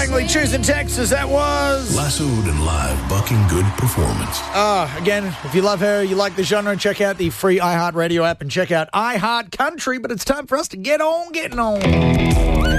Langley, choosing Texas. That was Lassoed and live, bucking good performance. Again, if you love her, you like the genre, check out the free iHeartRadio app and check out iHeart Country. But it's time for us to get on getting on.